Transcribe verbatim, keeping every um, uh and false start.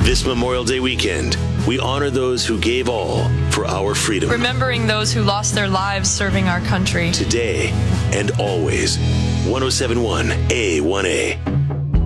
This Memorial Day weekend, we honor those who gave all for our freedom. Remembering those who lost their lives serving our country. Today and always. one oh seven point one A one A.